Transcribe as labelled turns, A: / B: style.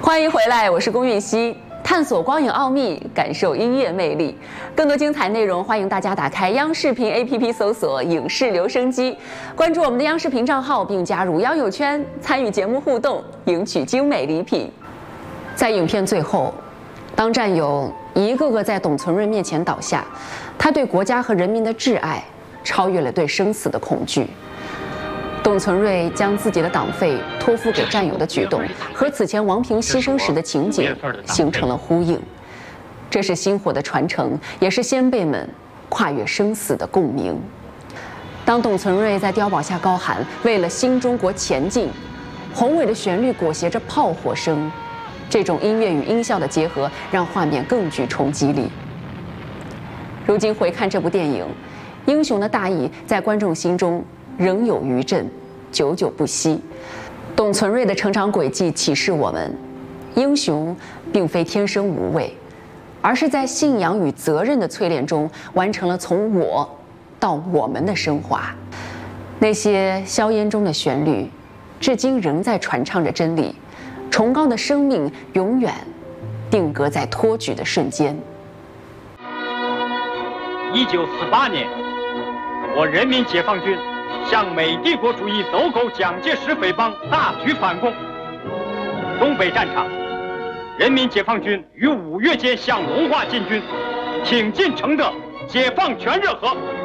A: 欢迎回来，我是龚韵希，探索光影奥秘，感受音乐魅力。更多精彩内容，欢迎大家打开央视频 APP 搜索"影视留声机"，关注我们的央视频账号，并加入央友圈，参与节目互动，赢取精美礼品。在影片最后，当战友一个个在董存瑞面前倒下，他对国家和人民的挚爱超越了对生死的恐惧。董存瑞将自己的党费托付给战友的举动，和此前王平牺牲时的情景形成了呼应。这是薪火的传承，也是先辈们跨越生死的共鸣。当董存瑞在碉堡下高喊“为了新中国前进”，宏伟的旋律裹挟着炮火声，这种音乐与音效的结合，让画面更具冲击力。如今回看这部电影，英雄的大义在观众心中仍有余震，久久不息。董存瑞的成长轨迹启示我们，英雄并非天生无畏，而是在信仰与责任的淬炼中，完成了从我到我们的升华。那些硝烟中的旋律，至今仍在传唱着真理：崇高的生命永远定格在托举的瞬间。
B: 1948年，我人民解放军向美帝国主义走狗蒋介石匪帮大举反攻。东北战场，人民解放军于5月间向文化进军，挺进承德，解放全热河。